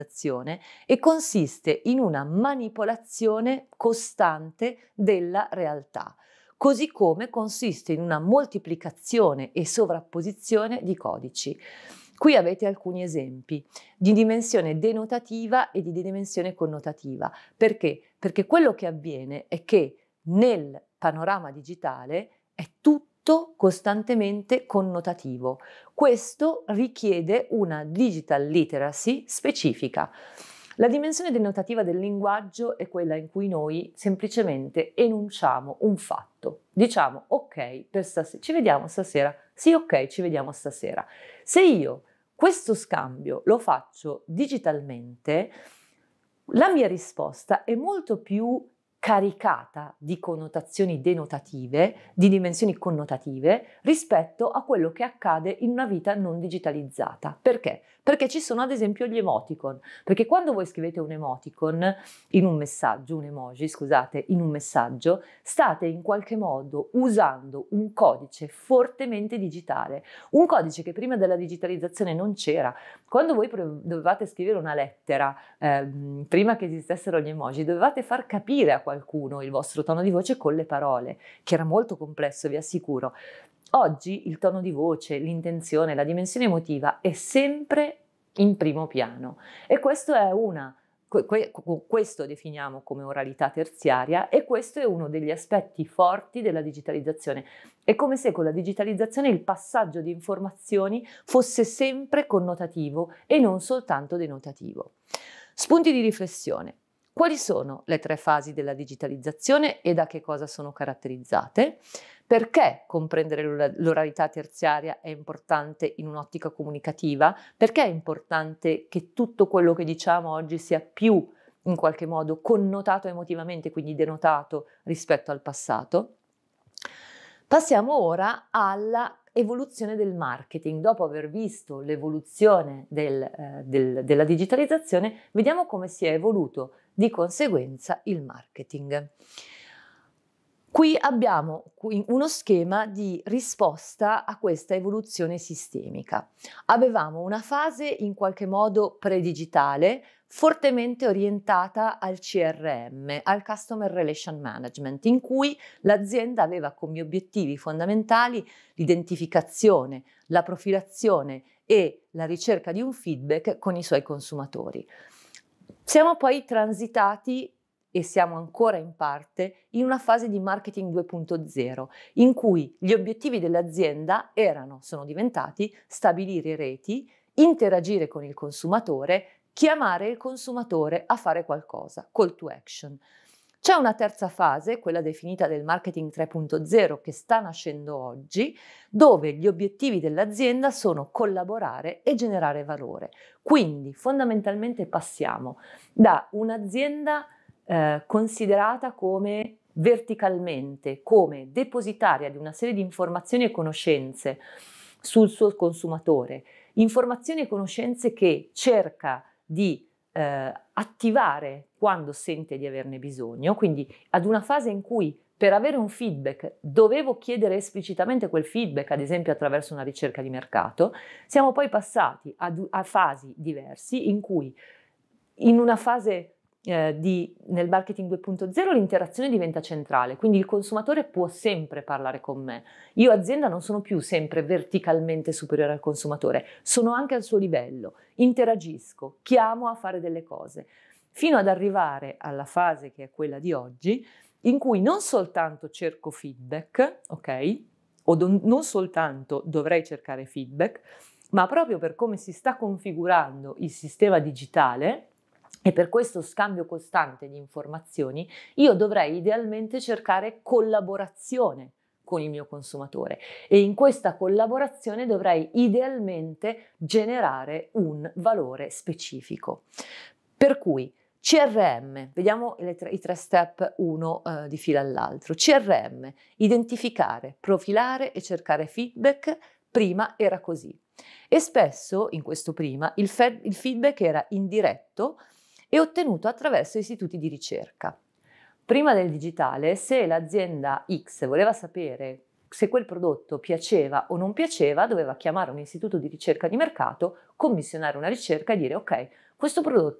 e consiste in una manipolazione costante della realtà, così come consiste in una moltiplicazione e sovrapposizione di codici. Qui avete alcuni esempi di dimensione denotativa e di dimensione connotativa. Perché? Perché quello che avviene è che nel panorama digitale è tutto costantemente connotativo. Questo richiede una digital literacy specifica. La dimensione denotativa del linguaggio è quella in cui noi semplicemente enunciamo un fatto. Diciamo ok, ci vediamo stasera. Sì, ok, ci vediamo stasera. Se io questo scambio lo faccio digitalmente, la mia risposta è molto più caricata di connotazioni denotative, di dimensioni connotative, rispetto a quello che accade in una vita non digitalizzata. Perché? Perché ci sono ad esempio gli emoticon, perché quando voi scrivete un emoticon in un messaggio, un emoji, scusate, in un messaggio, state in qualche modo usando un codice fortemente digitale, un codice che prima della digitalizzazione non c'era. Quando voi dovevate scrivere una lettera, prima che esistessero gli emoji, dovevate far capire a qualcuno il vostro tono di voce con le parole, che era molto complesso, vi assicuro. Oggi il tono di voce, l'intenzione, la dimensione emotiva è sempre in primo piano e questo è questo definiamo come oralità terziaria e questo è uno degli aspetti forti della digitalizzazione. È come se con la digitalizzazione il passaggio di informazioni fosse sempre connotativo e non soltanto denotativo. Spunti di riflessione. Quali sono le 3 fasi della digitalizzazione e da che cosa sono caratterizzate? Perché comprendere l'oralità terziaria è importante in un'ottica comunicativa? Perché è importante che tutto quello che diciamo oggi sia più in qualche modo connotato emotivamente, quindi denotato rispetto al passato? Passiamo ora alla evoluzione del marketing. Dopo aver visto l'evoluzione della digitalizzazione, vediamo come si è evoluto di conseguenza il marketing. Qui abbiamo uno schema di risposta a questa evoluzione sistemica. Avevamo una fase in qualche modo predigitale, fortemente orientata al CRM, al Customer Relation Management, in cui l'azienda aveva come obiettivi fondamentali l'identificazione, la profilazione e la ricerca di un feedback con i suoi consumatori. Siamo poi transitati e siamo ancora in parte in una fase di marketing 2.0 in cui gli obiettivi dell'azienda sono diventati stabilire reti, interagire con il consumatore, chiamare il consumatore a fare qualcosa, call to action. C'è una terza fase, quella definita del marketing 3.0, che sta nascendo oggi, dove gli obiettivi dell'azienda sono collaborare e generare valore. Quindi fondamentalmente passiamo da un'azienda considerata come verticalmente, come depositaria di una serie di informazioni e conoscenze sul suo consumatore, informazioni e conoscenze che cerca di attivare quando sente di averne bisogno, quindi ad una fase in cui per avere un feedback dovevo chiedere esplicitamente quel feedback, ad esempio attraverso una ricerca di mercato, siamo poi passati a fasi diversi in cui in una fase nel marketing 2.0 l'interazione diventa centrale, quindi il consumatore può sempre parlare con me. Io azienda non sono più sempre verticalmente superiore al consumatore, sono anche al suo livello, interagisco, chiamo a fare delle cose, fino ad arrivare alla fase che è quella di oggi, in cui non soltanto cerco feedback, ok? Non soltanto dovrei cercare feedback, ma proprio per come si sta configurando il sistema digitale, e per questo scambio costante di informazioni, io dovrei idealmente cercare collaborazione con il mio consumatore e in questa collaborazione dovrei idealmente generare un valore specifico. Per cui CRM, vediamo i 3 step uno di fila all'altro. CRM, identificare, profilare e cercare feedback, prima era così. E spesso, in questo prima, il feedback era indiretto e ottenuto attraverso istituti di ricerca. Prima del digitale, se l'azienda X voleva sapere se quel prodotto piaceva o non piaceva, doveva chiamare un istituto di ricerca di mercato, commissionare una ricerca e dire ok, Questo prodotto